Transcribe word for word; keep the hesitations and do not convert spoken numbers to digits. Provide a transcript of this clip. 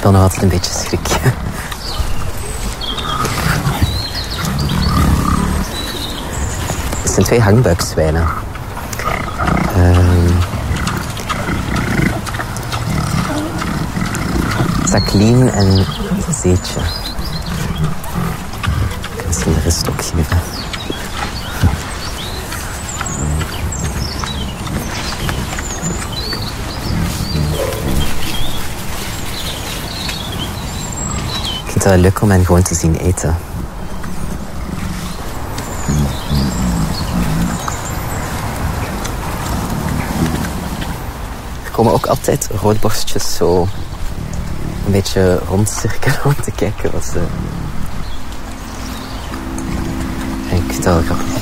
Ik ben nog altijd een beetje schrik. Het zijn twee hangbuikzwijnen. Um, Jacqueline en Zeetje. Ik kan misschien de rest ook geven. Ik vind het wel leuk om hen gewoon te zien eten. Er komen ook altijd roodborstjes zo een beetje rondcirkelen om te kijken wat ze... En ik vind dat wel grappig.